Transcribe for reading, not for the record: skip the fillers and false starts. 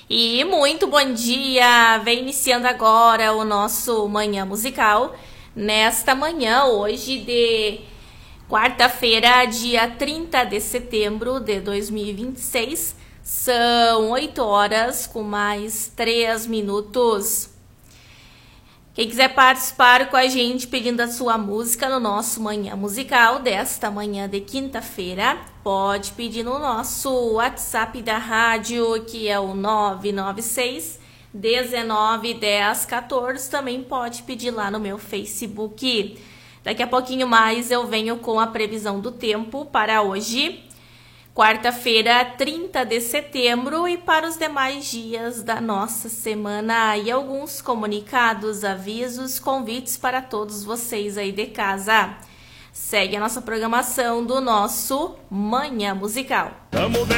E muito bom dia! Vem iniciando agora o nosso Manhã Musical. Nesta manhã, hoje de quarta-feira, dia 30 de setembro de 2026. São 8 horas com mais 3 minutos. Quem quiser participar com a gente pedindo a sua música no nosso Manhã Musical desta manhã de quinta-feira, pode pedir no nosso WhatsApp da rádio, que é o 996 19 10 14. Também pode pedir lá no meu Facebook. Daqui a pouquinho mais eu venho com a previsão do tempo para hoje, quarta-feira, 30 de setembro, e para os demais dias da nossa semana. E alguns comunicados, avisos, convites para todos vocês aí de casa. Segue a nossa programação do nosso Manhã Musical. Tamo bem.